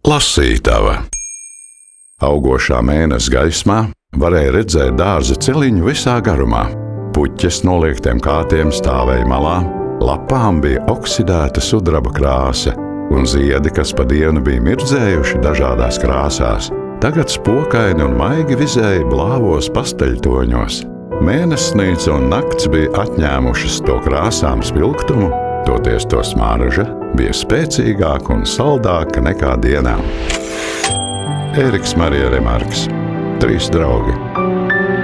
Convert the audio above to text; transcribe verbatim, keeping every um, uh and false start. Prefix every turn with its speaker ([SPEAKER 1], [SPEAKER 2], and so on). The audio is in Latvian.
[SPEAKER 1] Lasītava. Augošā mēness gaismā varēja redzēt dārza celiņu visā garumā. Puķes noliektiem kātiem stāvēja malā, lapām bija oksidēta sudraba krāsa, un ziedi, kas pa dienu bija mirdzējuši dažādās krāsās, tagad spokaini un maigi vizēja blāvos pasteļtoņos. Mēnessnīca un nakts bija atņēmušas to krāsām spilgtumu, toties to smarža bija spēcīgāka un saldāka nekā dienā. Ēriks Marija Remarks. Trīs draugi.